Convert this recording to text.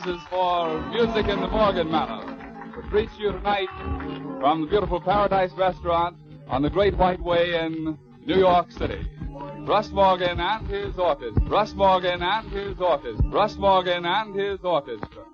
rises for Music in the Morgan Manor, which reaches you tonight from the beautiful Paradise Restaurant on the Great White Way in New York City. Russ Morgan and his orchestra. Russ Morgan and his orchestra. Russ Morgan and his orchestra.